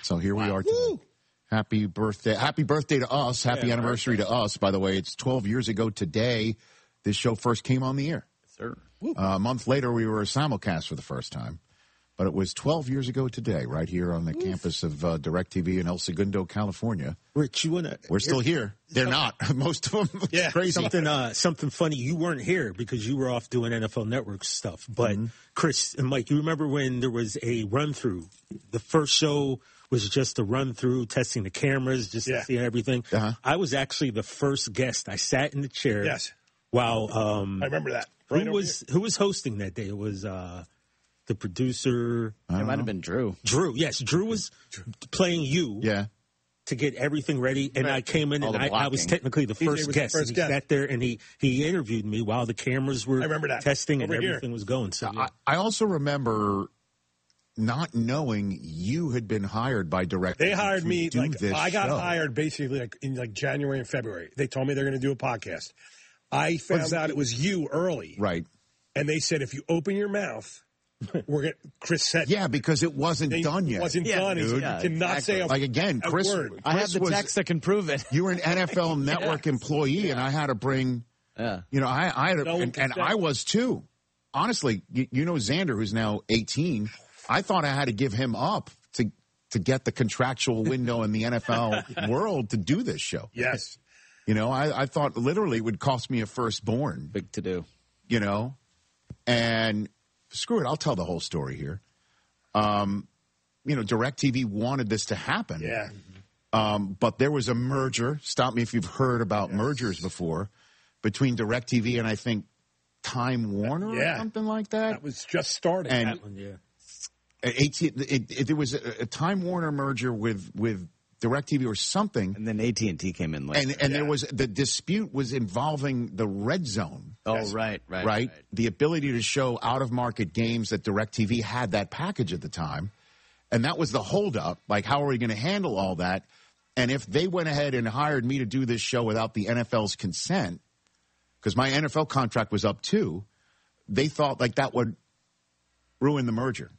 So here we are today. Happy birthday. Happy birthday to us. Happy anniversary to us, by the way. It's 12 years ago today this show first came on the air. Sir. A month later, we were a simulcast for the first time. But it was 12 years ago today, right here on the campus of DirecTV in El Segundo, California. Rich, you wanna? We're still here. They're not. Most of them. Yeah, crazy. Something funny. You weren't here because you were off doing NFL Network stuff. But Chris and Mike, you remember when there was a run through? The first show was just a run through, testing the cameras, just to see everything. I was actually the first guest. I sat in the chair. Yes. While I remember that. Who was hosting that day? It was the producer. It might have been Drew. Drew, yes. Drew was playing you to get everything ready. And I came in and I was technically the first guest. And he sat there and he interviewed me while the cameras were testing and everything was going. So I also remember not knowing you had been hired by DirecTV. They hired me. I got show. hired basically in January and February. They told me they're going to do a podcast. I found out it was you early. Right. And they said, if you open your mouth, Chris said. Yeah, because it wasn't done yet. It wasn't done. Dude. You cannot say a word. I have the text that can prove it. You were an NFL Network employee, and I had to bring, I had to, and I was too. Honestly, you know Xander, who's now 18, I thought I had to give him up to get the contractual window in the NFL world to do this show. Yes. I thought literally it would cost me a firstborn. Big to do. And screw it, I'll tell the whole story here. DirecTV wanted this to happen. Yeah. But there was a merger. Stop me if you've heard about mergers before, between DirecTV and I think Time Warner or something like that. That was just starting. And that one, there was a Time Warner merger with DirecTV or something. And then AT&T came in later. And there was the dispute was involving the red zone. Oh, right. The ability to show out-of-market games that DirecTV had that package at the time. And that was the holdup. Like, how are we going to handle all that? And if they went ahead and hired me to do this show without the NFL's consent, because my NFL contract was up too, they thought like that would ruin the merger.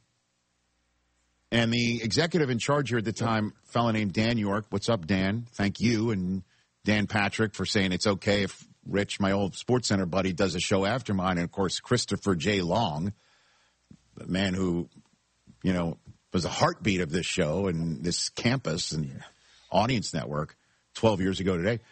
And the executive in charge here at the time, a fellow named Dan York. What's up, Dan? Thank you. And Dan Patrick for saying it's okay if Rich, my old SportsCenter buddy, does a show after mine. And, of course, Christopher J. Long, the man who, was the heartbeat of this show and this campus and audience network 12 years ago today.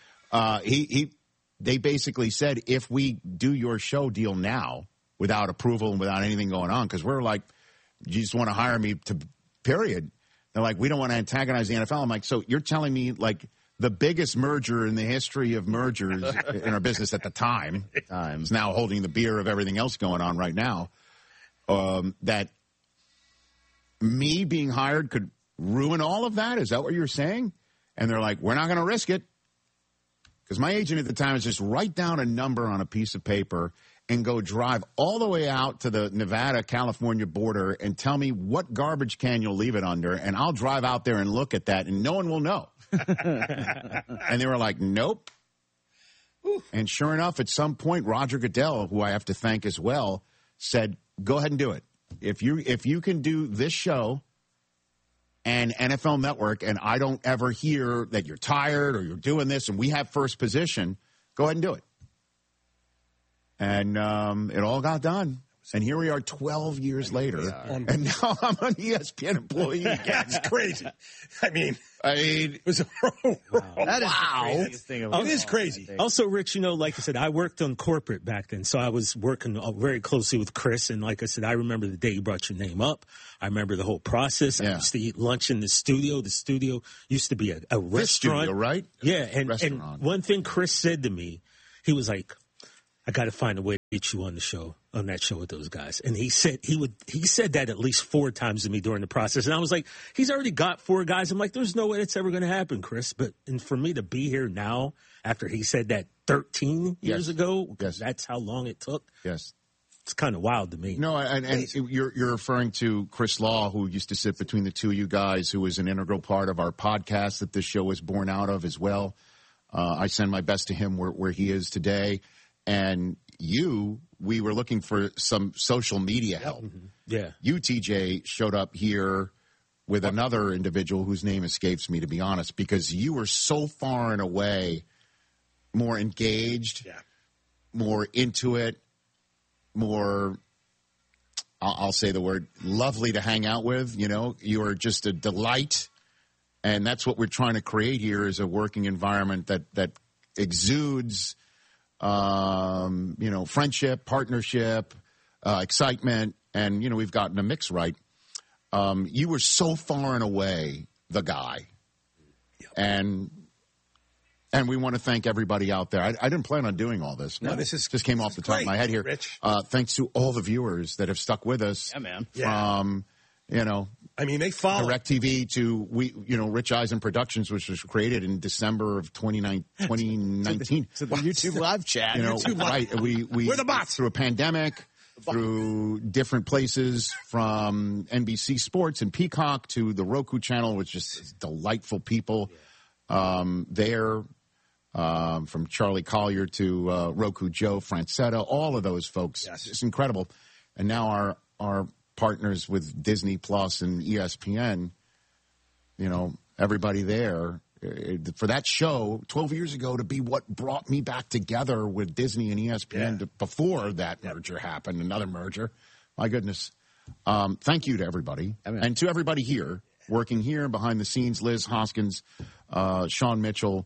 They basically said, if we do your show deal now without approval and without anything going on, because we're like, you just want to hire me to – period. They're like, we don't want to antagonize the NFL. I'm like, so you're telling me like the biggest merger in the history of mergers in our business at the time is now holding the beer of everything else going on right now, that me being hired could ruin all of that? Is that what you're saying? And they're like, we're not going to risk it. Because my agent at the time is just write down a number on a piece of paper and go drive all the way out to the Nevada-California border and tell me what garbage can you'll leave it under, and I'll drive out there and look at that, and no one will know. And they were like, nope. And sure enough, at some point, Roger Goodell, who I have to thank as well, said, go ahead and do it. If you can do this show and NFL Network, and I don't ever hear that you're tired or you're doing this and we have first position, go ahead and do it. And it all got done. And here we are 12 years later. And now I'm an ESPN employee again. That's crazy. I mean, it was that is the craziest thing of all. It is crazy. Also, Rich, like I said, I worked on corporate back then. So I was working very closely with Chris. And like I said, I remember the day you brought your name up. I remember the whole process. I used to eat lunch in the studio. The studio used to be a restaurant. This studio, right? Yeah. And one thing Chris said to me, he was like, I got to find a way to get you on the show, on that show with those guys. And he said that at least 4 times to me during the process. And I was like, he's already got 4 guys. I'm like, there's no way that's ever going to happen, Chris. And for me to be here now after he said that 13 years ago, that's how long it took. Yes. It's kind of wild to me. No, and you're referring to Chris Law, who used to sit between the two of you guys, who was an integral part of our podcast that this show was born out of as well. I send my best to him where he is today. And we were looking for some social media help. Yeah. You, TJ, showed up here with another individual whose name escapes me, to be honest, because you were so far and away more engaged, more into it, more, I'll say the word, lovely to hang out with. You know, you are just a delight. And that's what we're trying to create here, is a working environment that exudes, friendship, partnership, excitement. And, we've gotten a mix right. You were so far and away the guy. And we want to thank everybody out there. I didn't plan on doing all this. No, this just came off the top of my head here. Rich. Thanks to all the viewers that have stuck with us. Yeah, man. From, they follow DirecTV to Rich Eisen Productions, which was created in December of 2019. To the YouTube live chat. Right. We're the bots. Through a pandemic, through different places, from NBC Sports and Peacock to the Roku channel, which is delightful people there. From Charlie Collier to Roku Joe Francetta, all of those folks. Yes. It's incredible. And now our partners with Disney Plus and ESPN, everybody there. For that show 12 years ago to be what brought me back together with Disney and ESPN before that merger happened, another merger. My goodness. Thank you to everybody. And to everybody here, working here behind the scenes, Liz Hoskins, Sean Mitchell,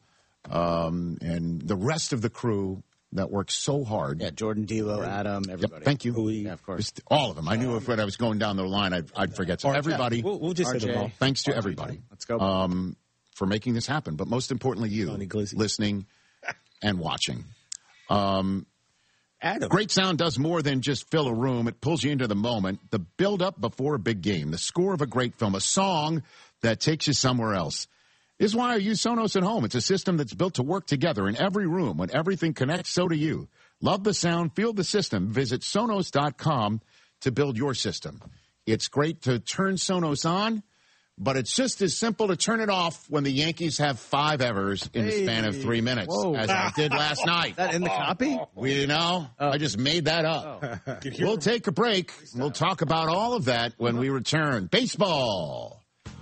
and the rest of the crew that works so hard. Yeah, Jordan D'Lo, Adam, everybody. Yep, thank you. Yeah, of course. All of them. I knew if when I was going down the line, I'd forget. So everybody. We'll just say them all. Thanks to everybody. Let's go. For making this happen. But most importantly, you listening and watching. Adam. Great sound does more than just fill a room. It pulls you into the moment, the build-up before a big game, the score of a great film, a song that takes you somewhere else. This is why I use Sonos at home. It's a system that's built to work together in every room. When everything connects, so do you. Love the sound, feel the system. Visit Sonos.com to build your system. It's great to turn Sonos on, but it's just as simple to turn it off when the Yankees have 5 errors in the span of 3 minutes, as I did last night. That in the copy? I just made that up. We'll take a break. We'll talk about all of that when we return. Baseball.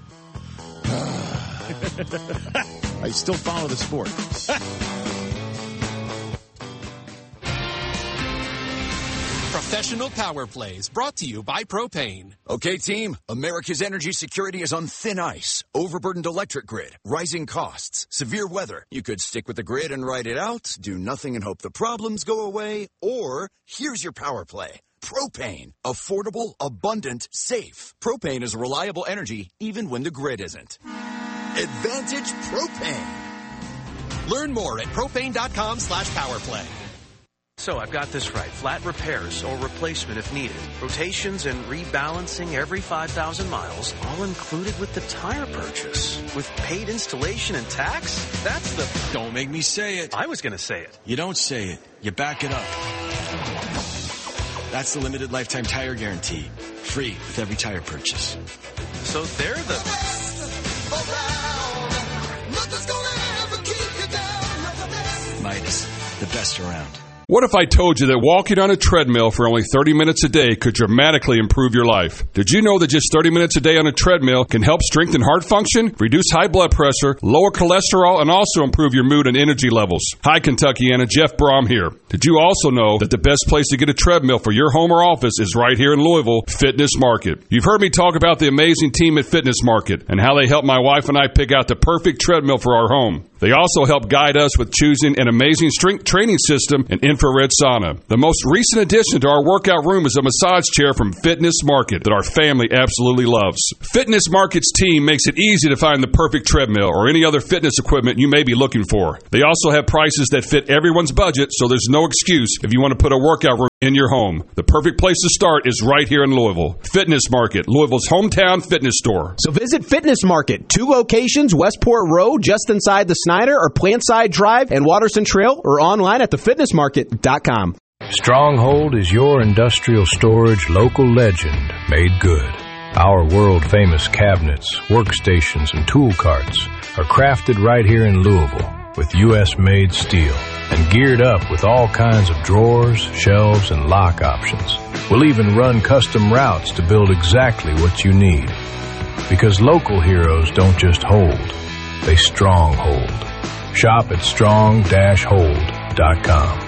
I still follow the sport. Professional Power Plays, brought to you by Propane. Okay, team, America's energy security is on thin ice. Overburdened electric grid, rising costs, severe weather. You could stick with the grid and ride it out, do nothing and hope the problems go away, or here's your power play. Propane. Affordable, abundant, safe. Propane is reliable energy even when the grid isn't. Advantage Propane. Learn more at propane.com/powerplay. So I've got this right. Flat repairs or replacement if needed. Rotations and rebalancing every 5,000 miles, all included with the tire purchase. With paid installation and tax? That's the... Don't make me say it. I was going to say it. You don't say it. You back it up. That's the limited lifetime tire guarantee. Free with every tire purchase. So they're the... Midas, the best around. What if I told you that walking on a treadmill for only 30 minutes a day could dramatically improve your life? Did you know that just 30 minutes a day on a treadmill can help strengthen heart function, reduce high blood pressure, lower cholesterol, and also improve your mood and energy levels? Hi, Kentuckiana, Jeff Brom here. Did you also know that the best place to get a treadmill for your home or office is right here in Louisville, Fitness Market? You've heard me talk about the amazing team at Fitness Market and how they helped my wife and I pick out the perfect treadmill for our home. They also help guide us with choosing an amazing strength training system and infrared sauna. The most recent addition to our workout room is a massage chair from Fitness Market that our family absolutely loves. Fitness Market's team makes it easy to find the perfect treadmill or any other fitness equipment you may be looking for. They also have prices that fit everyone's budget, so there's no excuse if you want to put a workout room in your home. The perfect place to start is right here in Louisville. Fitness Market, Louisville's hometown fitness store. So visit Fitness Market, 2 locations, Westport Road, just inside the Snyder, or Plantside Drive and Watterson Trail, or online at thefitnessmarket.com. Stronghold is your industrial storage local legend made good. Our world-famous cabinets, workstations, and tool carts are crafted right here in Louisville with U.S.-made steel and geared up with all kinds of drawers, shelves, and lock options. We'll even run custom routes to build exactly what you need. Because local heroes don't just hold, they stronghold. Shop at strong-hold.com.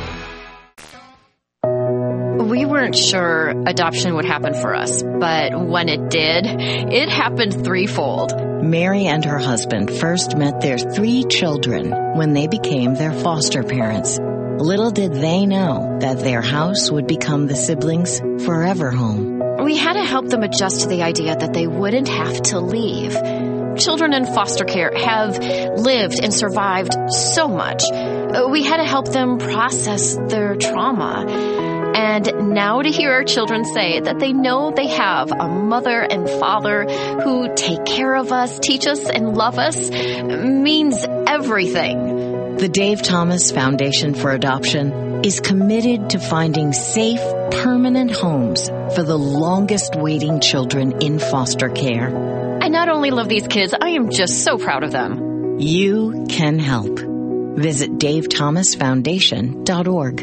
We weren't sure adoption would happen for us, but when it did, it happened threefold. Mary and her husband first met their 3 children when they became their foster parents. Little did they know that their house would become the siblings' forever home. We had to help them adjust to the idea that they wouldn't have to leave. Children in foster care have lived and survived so much. We had to help them process their trauma. And now to hear our children say that they know they have a mother and father who take care of us, teach us, and love us means everything. The Dave Thomas Foundation for Adoption is committed to finding safe, permanent homes for the longest waiting children in foster care. I not only love these kids, I am just so proud of them. You can help. Visit davethomasfoundation.org.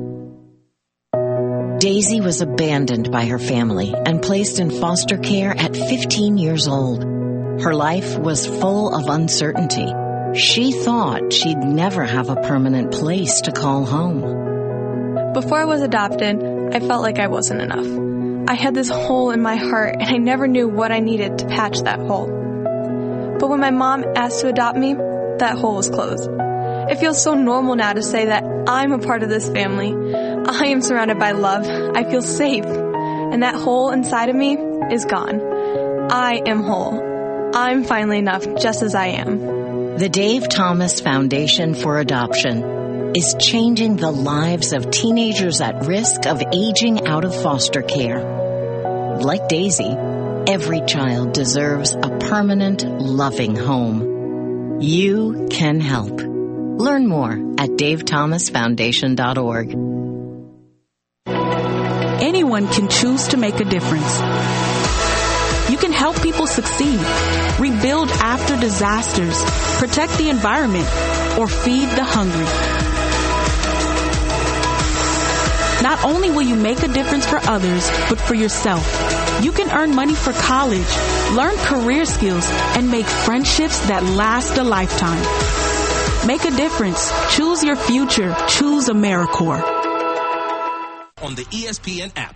Daisy was abandoned by her family and placed in foster care at 15 years old. Her life was full of uncertainty. She thought she'd never have a permanent place to call home. Before I was adopted, I felt like I wasn't enough. I had this hole in my heart, and I never knew what I needed to patch that hole. But when my mom asked to adopt me, that hole was closed. It feels so normal now to say that I'm a part of this family. I am surrounded by love. I feel safe. And that hole inside of me is gone. I am whole. I'm finally enough just as I am. The Dave Thomas Foundation for Adoption is changing the lives of teenagers at risk of aging out of foster care. Like Daisy, every child deserves a permanent, loving home. You can help. Learn more at davethomasfoundation.org. Anyone can choose to make a difference. You can help people succeed, rebuild after disasters, protect the environment, or feed the hungry. Not only will you make a difference for others, but for yourself. You can earn money for college, learn career skills, and make friendships that last a lifetime. Make a difference. Choose your future. Choose AmeriCorps. On the ESPN app,